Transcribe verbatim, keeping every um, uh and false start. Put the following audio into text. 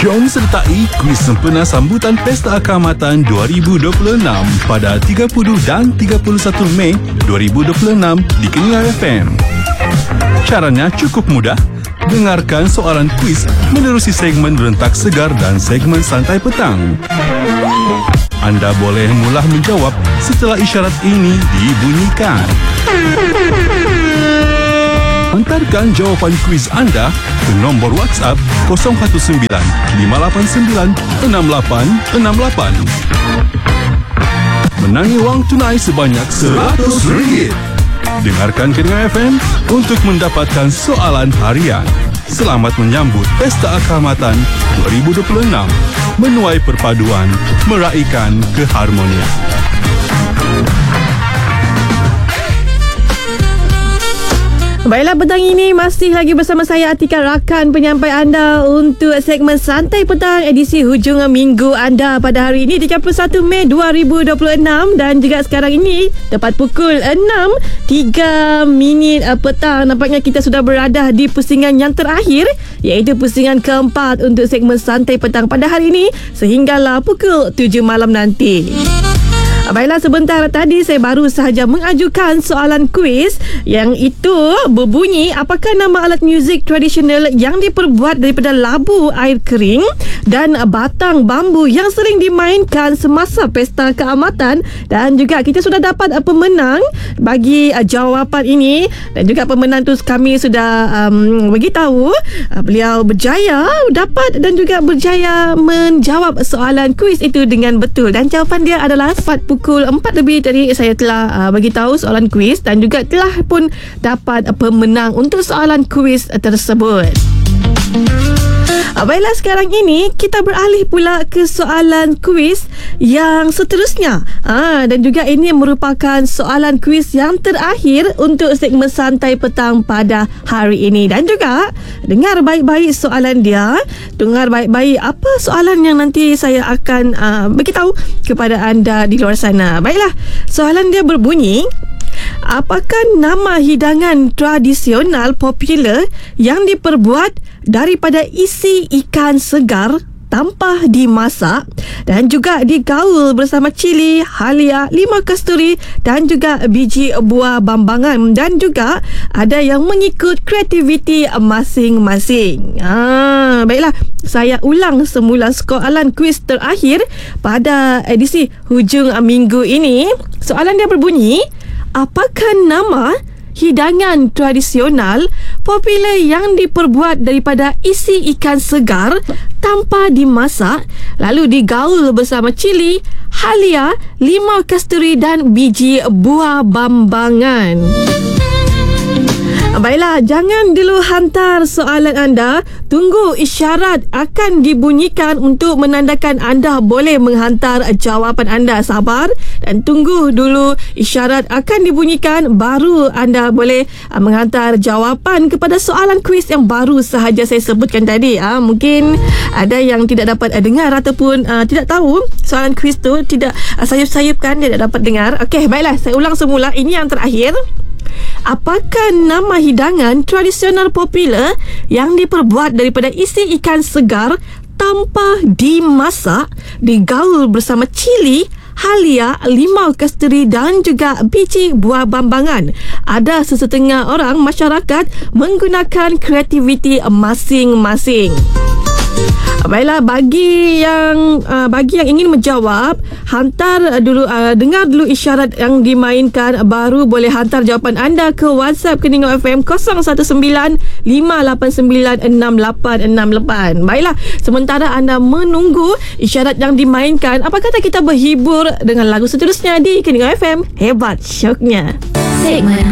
Jom sertai kuis sempena sambutan Pesta Keamatan dua ribu dua puluh enam pada tiga puluh dan tiga puluh satu Mei dua ribu dua puluh enam di Keningau F M. Caranya cukup mudah. Dengarkan soalan kuis menerusi segmen Rentak Segar dan segmen Santai Petang. Anda boleh mula menjawab setelah isyarat ini dibunyikan. Hantarkan jawapan kuis anda ke nombor WhatsApp kosong satu sembilan lima lapan sembilan enam lapan enam lapan. Menangi wang tunai sebanyak seratus ringgit. Dengarkan Keningau F M untuk mendapatkan soalan harian. Selamat menyambut Pesta Keamatan dua ribu dua puluh enam. Menuai perpaduan, meraihkan keharmonian. Baiklah, petang ini masih lagi bersama saya Atika, rakan penyampai anda untuk segmen Santai Petang edisi hujung minggu anda pada hari ini tiga puluh satu Mei dua ribu dua puluh enam, dan juga sekarang ini tepat pukul enam tiga minit petang. Nampaknya kita sudah berada di pusingan yang terakhir, iaitu pusingan keempat untuk segmen Santai Petang pada hari ini sehinggalah pukul tujuh malam nanti. Baiklah, sebentar tadi saya baru sahaja mengajukan soalan kuis yang itu berbunyi, apakah nama alat muzik tradisional yang diperbuat daripada labu air kering dan batang bambu yang sering dimainkan semasa Pesta Keamatan. Dan juga kita sudah dapat pemenang bagi jawapan ini, dan juga pemenang tu kami sudah um, beritahu beliau berjaya dapat dan juga berjaya menjawab soalan kuis itu dengan betul, dan jawapan dia adalah tepat pukul empat lebih tadi saya telah uh, beritahu soalan kuis, dan juga telah pun dapat uh, pemenang untuk soalan kuis uh, tersebut. Uh, baiklah, sekarang ini kita beralih pula ke soalan kuis yang seterusnya. Uh, dan juga ini merupakan soalan kuis yang terakhir untuk segmen Santai Petang pada hari ini. Dan juga dengar baik-baik soalan dia. Dengar baik-baik apa soalan yang nanti saya akan uh, beritahu kepada anda di luar sana. Baiklah, soalan dia berbunyi, apakah nama hidangan tradisional popular yang diperbuat daripada isi ikan segar tanpa dimasak dan juga digaul bersama cili, halia, limau kasturi dan juga biji buah bambangan, dan juga ada yang mengikut kreativiti masing-masing. Ah, baiklah, saya ulang semula soalan kuis terakhir pada edisi hujung minggu ini. Soalan dia berbunyi, apakah nama hidangan tradisional popular yang diperbuat daripada isi ikan segar tanpa dimasak lalu digaul bersama cili, halia, limau kasturi dan biji buah bambangan? Baiklah, jangan dulu hantar soalan anda. Tunggu isyarat akan dibunyikan untuk menandakan anda boleh menghantar jawapan anda. Sabar dan tunggu dulu isyarat akan dibunyikan, baru anda boleh uh, menghantar jawapan kepada soalan kuis yang baru sahaja saya sebutkan tadi. Uh, mungkin ada yang tidak dapat uh, dengar ataupun uh, tidak tahu soalan kuis tu, tidak uh, sayup-sayupkan, tidak dapat dengar. Okey, baiklah, saya ulang semula. Ini yang terakhir. Apakah nama hidangan tradisional popular yang diperbuat daripada isi ikan segar tanpa dimasak, digaul bersama cili, halia, limau kasturi dan juga biji buah bambangan? Ada sesetengah orang masyarakat menggunakan kreativiti masing-masing. Baiklah, bagi yang uh, bagi yang ingin menjawab, hantar uh, dulu uh, dengar dulu isyarat yang dimainkan, baru boleh hantar jawapan anda ke WhatsApp Keningau F M kosong satu sembilan lima lapan sembilan enam lapan enam lapan. Baiklah, sementara anda menunggu isyarat yang dimainkan, apa kata kita berhibur dengan lagu seterusnya di Keningau F M? Hebat syoknya. Segmen